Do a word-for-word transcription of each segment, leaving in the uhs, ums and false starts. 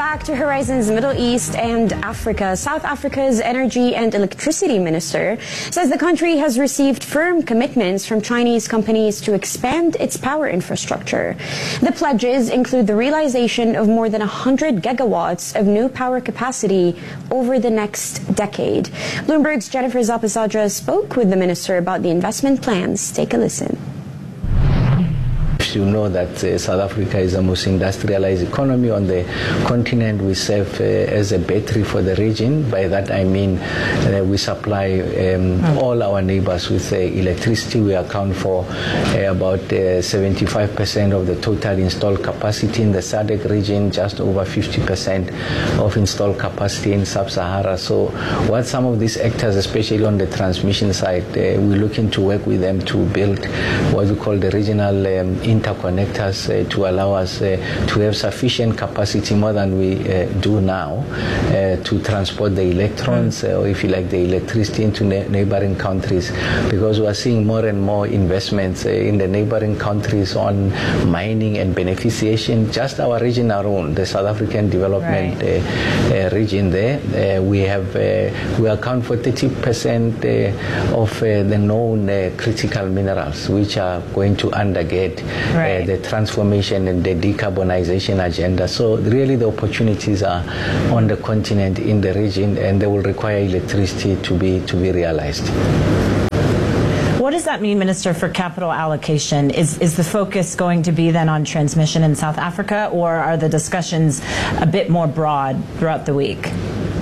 back to Horizons Middle East and Africa. South Africa's Energy and Electricity Minister says the country has received firm commitments from Chinese companies to expand its power infrastructure. The pledges include the realization of more than one hundred gigawatts of new power capacity over the next decade. Bloomberg's Jennifer Zapasadra spoke with the minister about the investment plans. Take a listen. You know that uh, South Africa is the most industrialized economy on the continent. We serve uh, as a battery for the region. By that I mean uh, we supply um, all our neighbors with uh, electricity. We account for uh, about uh, seventy-five percent of the total installed capacity in the S A D C region, just over fifty percent of installed capacity in Sub-Sahara. So what some of these actors, especially on the transmission side, uh, we're looking to work with them to build what we call the regional um, interconnectors uh, to allow us uh, to have sufficient capacity, more than we uh, do now, uh, to transport the electrons, uh, or if you like, the electricity into ne neighboring countries, because we are seeing more and more investments uh, in the neighboring countries on mining and beneficiation. Just our region alone, the South African development right. uh, uh, region there, uh, we have uh, we account for thirty percent uh, of uh, the known uh, critical minerals, which are going to undergate Right. Uh, the transformation and the decarbonization agenda. So really the opportunities are on the continent, in the region, and they will require electricity to be to be realized. What does that mean, Minister, for capital allocation? Is, is the focus going to be then on transmission in South Africa, or are the discussions a bit more broad throughout the week?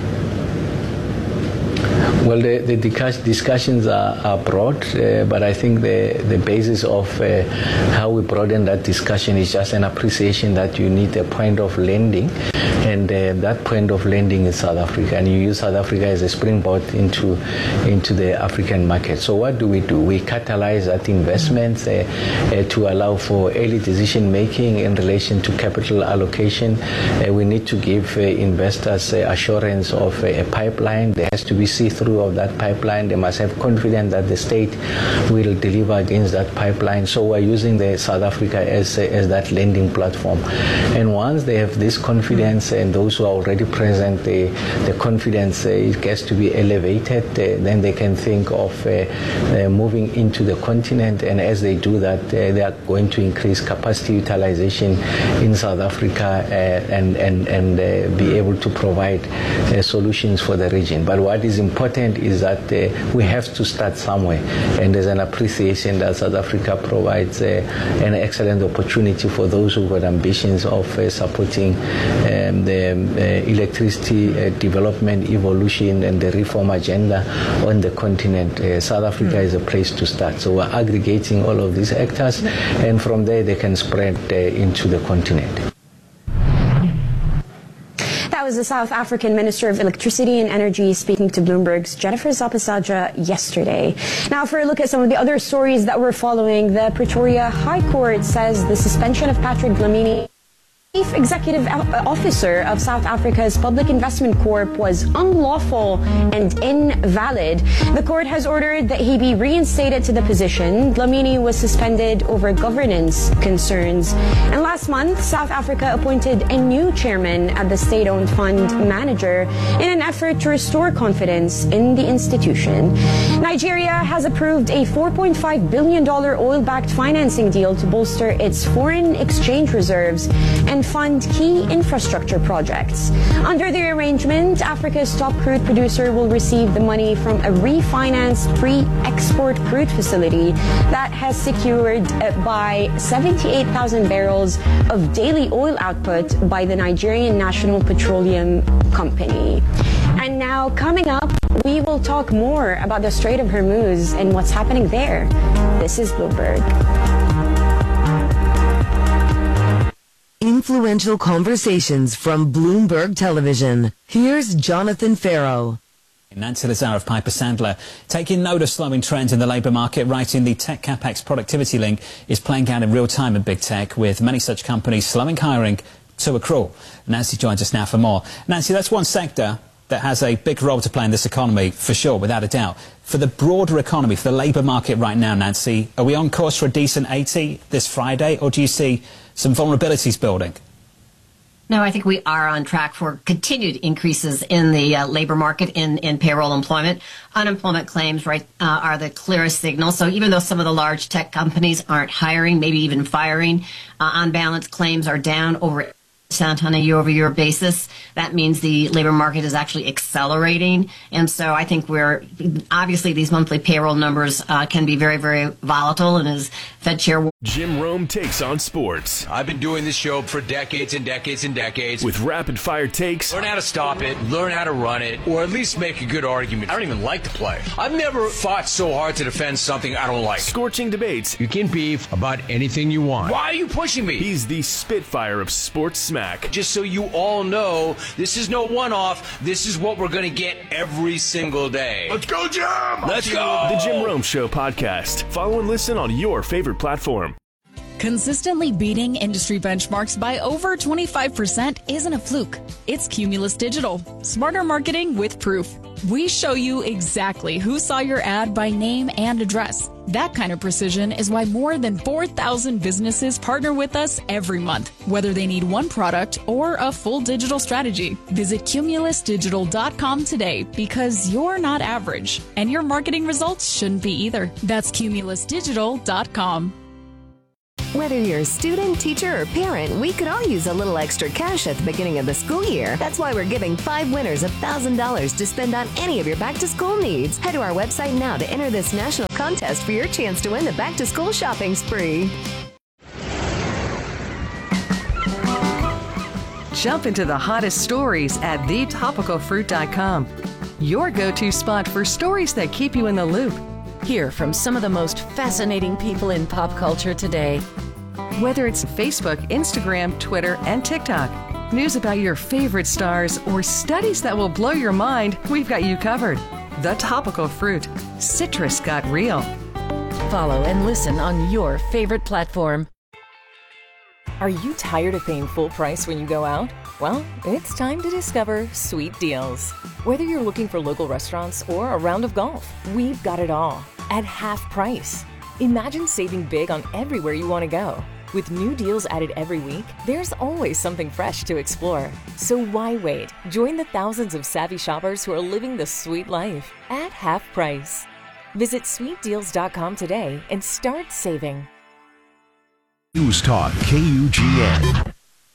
Well, the, the discussions are, are broad, uh, but I think the, the basis of uh, how we broaden that discussion is just an appreciation that you need a point of landing, and uh, that point of landing is South Africa, and you use South Africa as a springboard into, into the African market. So what do we do? We catalyze that investment uh, uh, to allow for early decision making in relation to capital allocation. Uh, we need to give uh, investors uh, assurance of uh, a pipeline. There has to be see-through of that pipeline. They must have confidence that the state will deliver against that pipeline. So we're using the South Africa as, as that lending platform. And once they have this confidence, and those who are already present, the, the confidence uh, it gets to be elevated, uh, then they can think of uh, uh, moving into the continent. And as they do that, uh, they are going to increase capacity utilization in South Africa uh, and, and, and uh, be able to provide uh, solutions for the region. But what is important is that uh, we have to start somewhere, and there's an appreciation that South Africa provides uh, an excellent opportunity for those who've got ambitions of uh, supporting um, the uh, electricity uh, development, evolution, and the reform agenda on the continent. Uh, South Africa mm. is a place to start. So we're aggregating all of these actors, and from there they can spread uh, into the continent. That was the South African Minister of Electricity and Energy speaking to Bloomberg's Jennifer Zapasadra yesterday. Now, for a look at some of the other stories that we're following, the Pretoria High Court says the suspension of Patrick Dlamini, Chief Executive Officer of South Africa's Public Investment Corp, was unlawful and invalid. The court has ordered that he be reinstated to the position. Dlamini was suspended over governance concerns. And last month, South Africa appointed a new chairman at the state-owned fund manager in an effort to restore confidence in the institution. Nigeria has approved a four point five billion dollars oil-backed financing deal to bolster its foreign exchange reserves and fund key infrastructure projects. Under the arrangement, Africa's top crude producer will receive the money from a refinanced pre-export crude facility that has secured uh, by seventy-eight thousand barrels of daily oil output by the Nigerian National Petroleum Company. And now, coming up, we will talk more about the Strait of Hormuz and what's happening there. This is Bloomberg. Influential conversations from Bloomberg Television. Here's Jonathan Farrow. Nancy Lazar of Piper Sandler taking note of slowing trends in the labour market, writing the Tech Capex productivity link is playing out in real time in big tech, with many such companies slowing hiring to accrue. Nancy joins us now for more. Nancy, that's one sector that has a big role to play in this economy, for sure, without a doubt. For the broader economy, for the labour market right now, Nancy, are we on course for a decent eighty this Friday, or do you see some vulnerabilities building? No, I think we are on track for continued increases in the uh, labor market in, in payroll employment. Unemployment claims right uh, are the clearest signal. So even though some of the large tech companies aren't hiring, maybe even firing, uh, on balance claims are down over on a year-over-year basis. That means the labor market is actually accelerating. And so I think we're, obviously these monthly payroll numbers uh, can be very, very volatile. And as Fed Chair Jim Rome takes on sports. I've been doing this show for decades and decades and decades. With rapid-fire takes. Learn how to stop it, learn how to run it, or at least make a good argument. I don't even like to play. I've never fought so hard to defend something I don't like. Scorching debates. You can beef about anything you want. Why are you pushing me? He's the Spitfire of Sports Smack. Just so you all know, this is no one-off. This is what we're going to get every single day. Let's go, Jim! Let's go! The Jim Rome Show podcast. Follow and listen on your favorite platform. Consistently beating industry benchmarks by over twenty-five percent isn't a fluke. It's Cumulus Digital. Smarter marketing with proof. We show you exactly who saw your ad by name and address. That kind of precision is why more than four thousand businesses partner with us every month, whether they need one product or a full digital strategy. Visit cumulus digital dot com today because you're not average, and your marketing results shouldn't be either. That's cumulus digital dot com. Whether you're a student, teacher, or parent, we could all use a little extra cash at the beginning of the school year. That's why we're giving five winners one thousand dollars to spend on any of your back-to-school needs. Head to our website now to enter this national contest for your chance to win the back-to-school shopping spree. Jump into the hottest stories at the topical fruit dot com. Your go-to spot for stories that keep you in the loop. Hear from some of the most fascinating people in pop culture today. Whether it's Facebook, Instagram, Twitter, and TikTok, news about your favorite stars, or studies that will blow your mind, we've got you covered. The Topical Fruit. Citrus got real. Follow and listen on your favorite platform. Are you tired of paying full price when you go out? Well, it's time to discover Sweet Deals. Whether you're looking for local restaurants or a round of golf, we've got it all at half price. Imagine saving big on everywhere you want to go. With new deals added every week, there's always something fresh to explore. So why wait? Join the thousands of savvy shoppers who are living the sweet life at half price. Visit sweet deals dot com today and start saving. News Talk K U G N.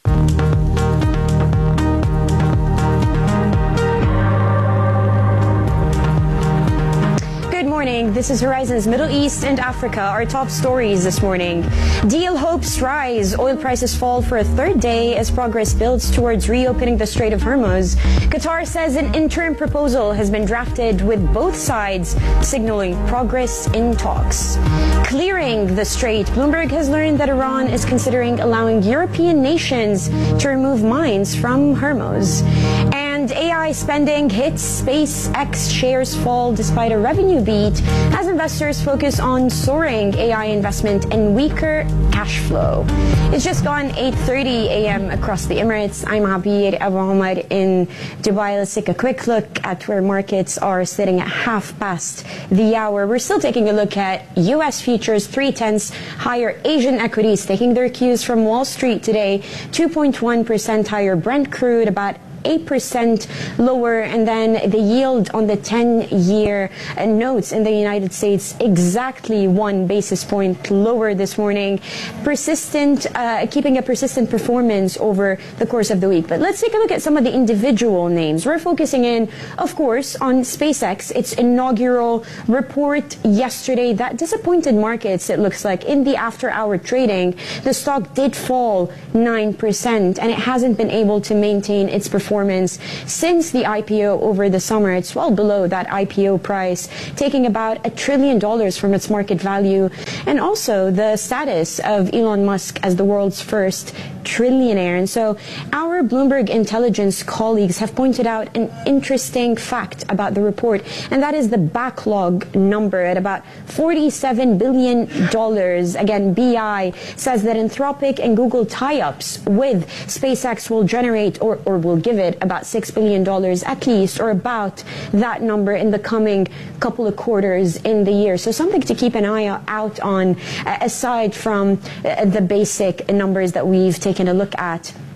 This is Horizon's Middle East and Africa. Our top stories this morning. Deal hopes rise. Oil prices fall for a third day as progress builds towards reopening the Strait of Hormuz. Qatar says an interim proposal has been drafted with both sides signaling progress in talks. Clearing the strait. Bloomberg has learned that Iran is considering allowing European nations to remove mines from Hormuz. And A I spending hits. SpaceX shares fall despite a revenue beat as investors focus on soaring A I investment and weaker cash flow. It's just gone eight thirty a m across the Emirates. I'm Abir Abu Omar in Dubai. Let's take a quick look at where markets are sitting at half past the hour. We're still taking a look at U S futures, three-tenths higher. Asian equities taking their cues from Wall Street today, two point one percent higher. Brent crude about eight percent lower, and then the yield on the ten-year notes in the United States exactly one basis point lower this morning. Persistent, uh, keeping a persistent performance over the course of the week. But let's take a look at some of the individual names. We're focusing in, of course, on SpaceX. Its inaugural report yesterday that disappointed markets, it looks like. In the after-hour trading, the stock did fall nine percent, and it hasn't been able to maintain its performance since the I P O over the summer. It's well below that I P O price, taking about a trillion dollars from its market value, and also the status of Elon Musk as the world's first trillionaire. And so our Bloomberg Intelligence colleagues have pointed out an interesting fact about the report, and that is the backlog number at about forty-seven billion dollars. Again, B I says that Anthropic and Google tie-ups with SpaceX will generate or, or will give it about six billion dollars at least, or about that number in the coming couple of quarters in the year. So something to keep an eye out on, uh, aside from uh, the basic numbers that we've taken a look at.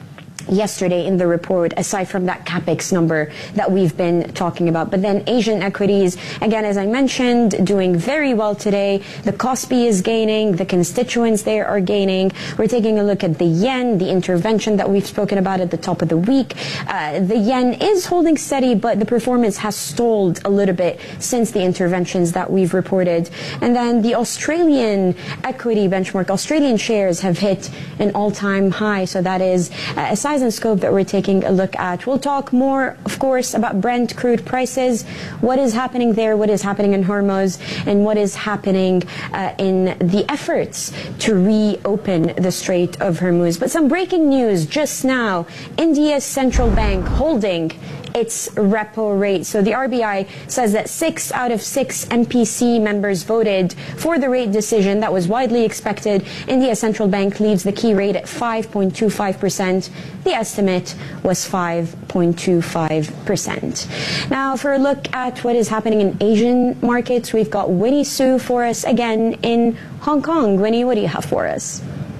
yesterday in the report, aside from that capex number that we've been talking about. But then Asian equities, again, as I mentioned, doing very well today. The Kospi is gaining, the constituents there are gaining. We're taking a look at the yen, the intervention that we've spoken about at the top of the week. Uh, the yen is holding steady, but the performance has stalled a little bit since the interventions that we've reported. And then the Australian equity benchmark, Australian shares have hit an all-time high. So that is a size and scope that we're taking a look at. We'll talk more, of course, about Brent crude prices, what is happening there, what is happening in Hormuz, and what is happening uh, in the efforts to reopen the Strait of Hormuz. But some breaking news just now. India's central bank holding its repo rate. So the R B I says that six out of six M P C members voted for the rate decision that was widely expected. India's central bank leaves the key rate at five point two five percent. The estimate was five point two five percent. Now, for a look at what is happening in Asian markets, we've got Winnie Su for us again in Hong Kong. Winnie, what do you have for us?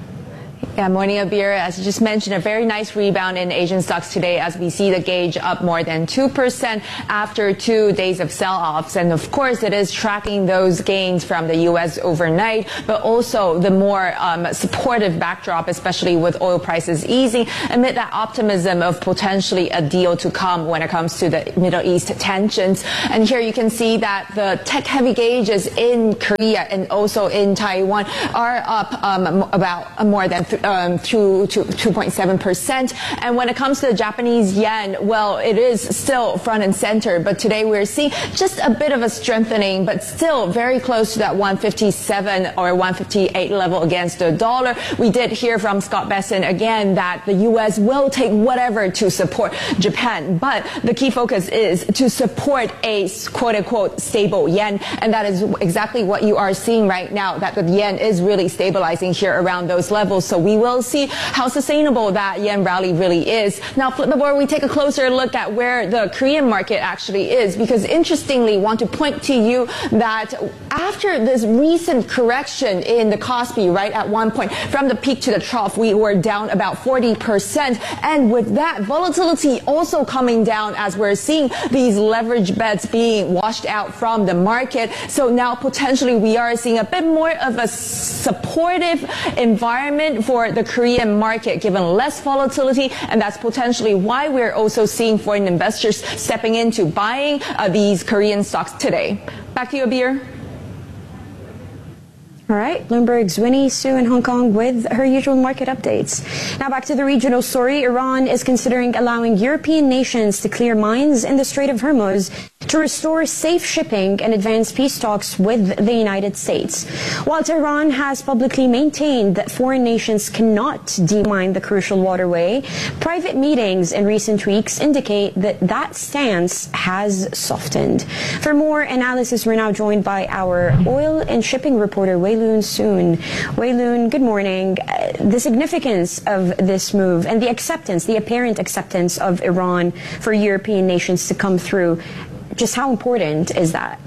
Yeah, morning, Abir. As you just mentioned, a very nice rebound in Asian stocks today as we see the gauge up more than two percent after two days of sell-offs. And of course, it is tracking those gains from the U S overnight, but also the more um, supportive backdrop, especially with oil prices easing amid that optimism of potentially a deal to come when it comes to the Middle East tensions. And here you can see that the tech-heavy gauges in Korea and also in Taiwan are up um, about more than th Um, to, to two point seven percent. And when it comes to the Japanese yen, well, it is still front and center. But today we're seeing just a bit of a strengthening, but still very close to that one fifty-seven or one fifty-eight level against the dollar. We did hear from Scott Bessent again that the U S will take whatever to support Japan. But the key focus is to support a quote-unquote stable yen. And that is exactly what you are seeing right now, that the yen is really stabilizing here around those levels. So we will see how sustainable that yen rally really is. Now, flip the board, we take a closer look at where the Korean market actually is, because interestingly, want to point to you that after this recent correction in the Kospi, right at one point, from the peak to the trough, we were down about forty percent. And with that volatility also coming down as we're seeing these leverage bets being washed out from the market. So now potentially we are seeing a bit more of a supportive environment for the Korean market, given less volatility, and that's potentially why we're also seeing foreign investors stepping into buying uh, these Korean stocks today. Back to you, Abir. All right, Bloomberg's Winnie Su in Hong Kong with her usual market updates. Now back to the regional story. Iran is considering allowing European nations to clear mines in the Strait of Hormuz to restore safe shipping and advance peace talks with the United States. While Tehran has publicly maintained that foreign nations cannot demine the crucial waterway, private meetings in recent weeks indicate that that stance has softened. For more analysis, we're now joined by our oil and shipping reporter, Wei Loon Soon. Wei Loon, good morning. Uh, the significance of this move and the acceptance, the apparent acceptance of Iran for European nations to come through, just how important is that?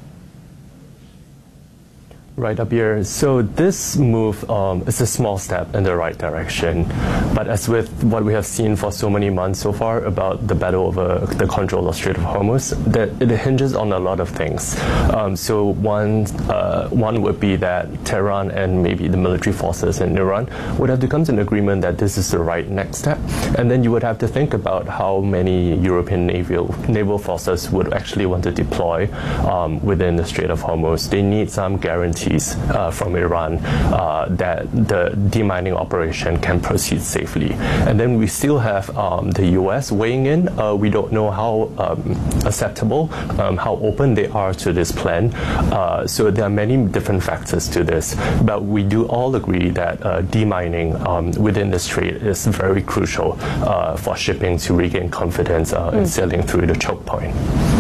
Right up here. So this move um, is a small step in the right direction. But as with what we have seen for so many months so far about the battle over the control of Strait of Hormuz, that it hinges on a lot of things. Um, so one, uh, one would be that Tehran and maybe the military forces in Iran would have to come to an agreement that this is the right next step. And then you would have to think about how many European naval, naval forces would actually want to deploy um, within the Strait of Hormuz. They need some guarantee Uh, from Iran uh, that the demining operation can proceed safely. And then we still have um, the U S weighing in. Uh, we don't know how um, acceptable, um, how open they are to this plan. Uh, so there are many different factors to this. But we do all agree that uh, demining um, within the strait is very crucial uh, for shipping to regain confidence uh, mm. in sailing through the choke point.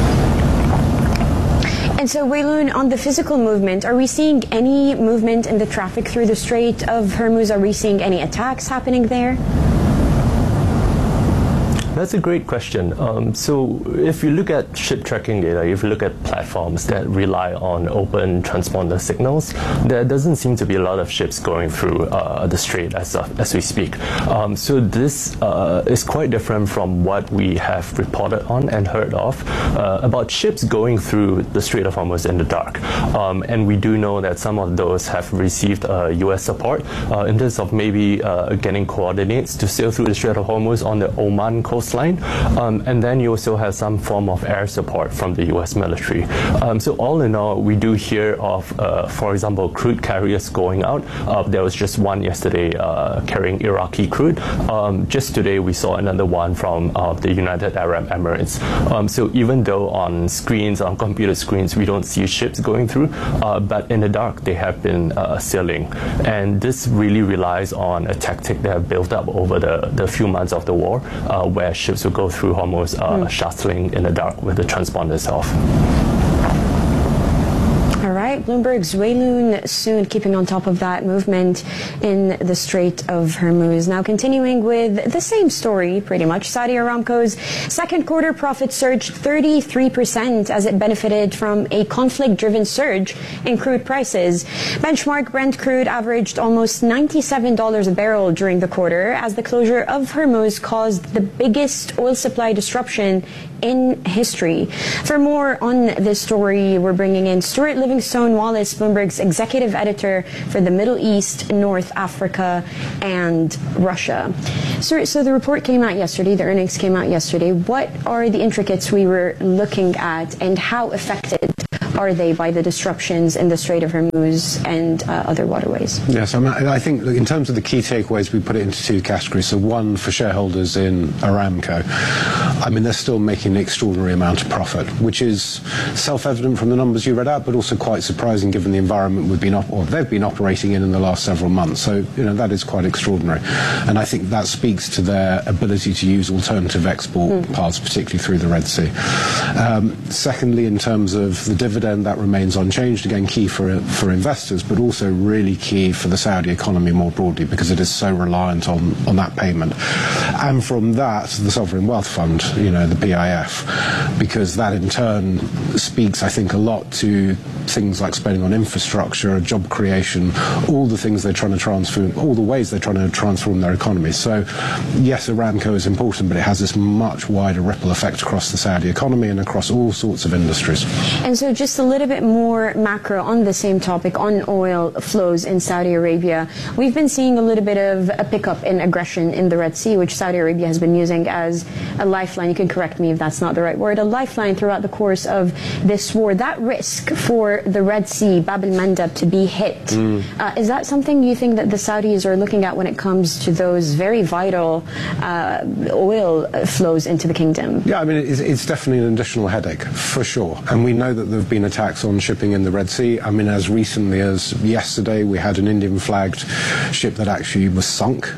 And so, Wei Loon, on the physical movement, are we seeing any movement in the traffic through the Strait of Hormuz? Are we seeing any attacks happening there? That's a great question. Um, so if you look at ship tracking data, if you look at platforms that rely on open transponder signals, there doesn't seem to be a lot of ships going through uh, the strait as, uh, as we speak. Um, so this uh, is quite different from what we have reported on and heard of uh, about ships going through the Strait of Hormuz in the dark. Um, and we do know that some of those have received uh, U S support uh, in terms of maybe uh, getting coordinates to sail through the Strait of Hormuz on the Oman coastline. Um, and then you also have some form of air support from the U S military. Um, so all in all, we do hear of, uh, for example, crude carriers going out. Uh, there was just one yesterday uh, carrying Iraqi crude. Um, just today we saw another one from uh, the United Arab Emirates. Um, so even though on screens, on computer screens, we don't see ships going through, uh, but in the dark they have been uh, sailing. And this really relies on a tactic that have built up over the, the few months of the war, uh, where ships will go through Hormuz uh, mm. shuttling in the dark with the transponders off. All right, Bloomberg's Wei Lun Soon keeping on top of that movement in the Strait of Hormuz. Now continuing with the same story, pretty much. Saudi Aramco's second quarter profits surged thirty-three percent as it benefited from a conflict-driven surge in crude prices. Benchmark Brent crude averaged almost ninety-seven dollars a barrel during the quarter as the closure of Hormuz caused the biggest oil supply disruption in history. For more on this story, we're bringing in Stuart Livingstone Wallace, Bloomberg's executive editor for the Middle East, North Africa, and Russia. Stuart, so the report came out yesterday, the earnings came out yesterday. What are the intricates we were looking at, and how affected are they by the disruptions in the Strait of Hormuz and uh, other waterways? Yes, I, mean, I think in terms of the key takeaways, we put it into two categories. So one for shareholders in Aramco. I mean, they're still making an extraordinary amount of profit, which is self-evident from the numbers you read out, but also quite surprising given the environment we've been op- or they've been operating in in the last several months. So, you know, that is quite extraordinary. And I think that speaks to their ability to use alternative export mm. paths, particularly through the Red Sea. Um, secondly, in terms of the dividend, that remains unchanged, again key for for investors, but also really key for the Saudi economy more broadly because it is so reliant on, on that payment. And from that, the Sovereign Wealth Fund, you know, the P I F, because that in turn speaks, I think, a lot to things like spending on infrastructure, job creation, all the things they're trying to transform, all the ways they're trying to transform their economy. So, yes, Aramco is important, but it has this much wider ripple effect across the Saudi economy and across all sorts of industries. And so just a little bit more macro on the same topic, on oil flows in Saudi Arabia. We've been seeing a little bit of a pickup in aggression in the Red Sea, which Saudi Arabia has been using as a lifeline. You can correct me if that's not the right word. A lifeline throughout the course of this war. That risk for the Red Sea, Bab el-Mandeb, to be hit, mm. uh, is that something you think that the Saudis are looking at when it comes to those very vital uh, oil flows into the kingdom? Yeah, I mean, it's, it's definitely an additional headache, for sure. And we know that there have been attacks on shipping in the Red Sea. I mean, as recently as yesterday, we had an Indian-flagged ship that actually was sunk.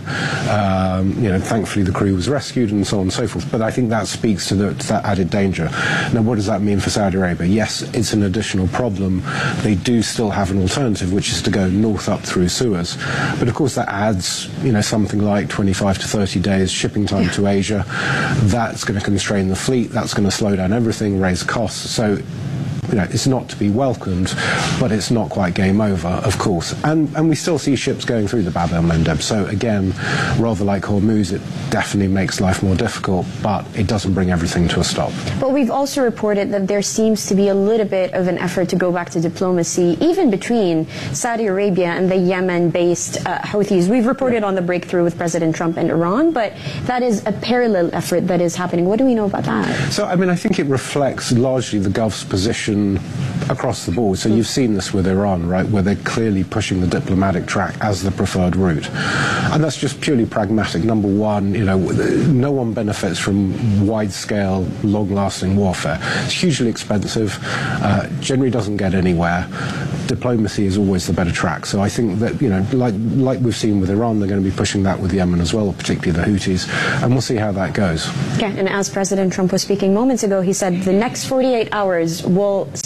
Um, you know, thankfully the crew was rescued and so on and so forth. But I think that speaks to, the, to that added danger. Now, what does that mean for Saudi Arabia? Yes, it's an additional problem. They do still have an alternative, which is to go north up through Suez. But of course, that adds, you know, something like twenty-five to thirty days shipping time to Asia. That's going to constrain the fleet. That's going to slow down everything, raise costs. So, you know, it's not to be welcomed, but it's not quite game over, of course. And and we still see ships going through the Bab el-Mandeb. So again, rather like Hormuz, it definitely makes life more difficult, but it doesn't bring everything to a stop. But we've also reported that there seems to be a little bit of an effort to go back to diplomacy, even between Saudi Arabia and the Yemen-based uh, Houthis. We've reported on the breakthrough with President Trump and Iran, but that is a parallel effort that is happening. What do we know about that? So, I mean, I think it reflects largely the Gulf's position across the board. So you've seen this with Iran, right, where they're clearly pushing the diplomatic track as the preferred route. And that's just purely pragmatic. Number one, you know, no one benefits from wide-scale, long-lasting warfare. It's hugely expensive, uh, generally doesn't get anywhere. Diplomacy is always the better track. So I think that, you know, like like we've seen with Iran, they're going to be pushing that with Yemen as well, particularly the Houthis, and we'll see how that goes. Yeah, and as President Trump was speaking moments ago, he said the next forty-eight hours will see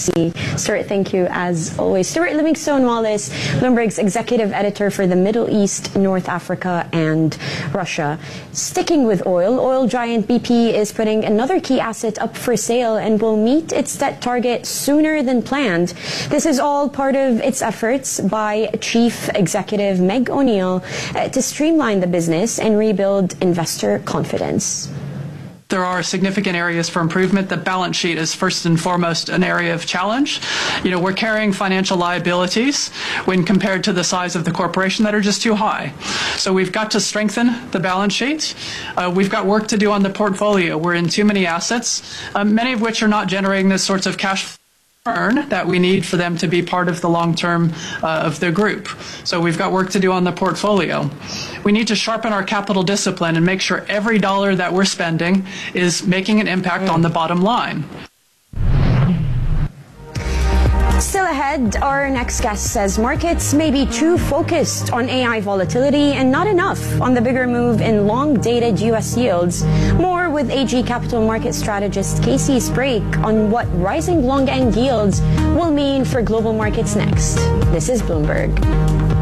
Stuart, thank you as always. Stuart Livingstone-Wallace, Bloomberg's executive editor for the Middle East, North Africa, and Russia. Sticking with oil, oil giant B P is putting another key asset up for sale and will meet its debt target sooner than planned. This is all part of its efforts by Chief Executive Meg O'Neill uh, to streamline the business and rebuild investor confidence. There are significant areas for improvement. The balance sheet is first and foremost an area of challenge. You know, we're carrying financial liabilities when compared to the size of the corporation that are just too high. So we've got to strengthen the balance sheet. Uh, we've got work to do on the portfolio. We're in too many assets, uh, many of which are not generating the sorts of cash earn that we need for them to be part of the long term uh, of the group. So we've got work to do on the portfolio. We need to sharpen our capital discipline and make sure every dollar that we're spending is making an impact on the bottom line. Still ahead, our next guest says markets may be too focused on A I volatility and not enough on the bigger move in long-dated U S yields. More with A G Capital Market strategist Casey Sprague on what rising long-end yields will mean for global markets next. This is Bloomberg.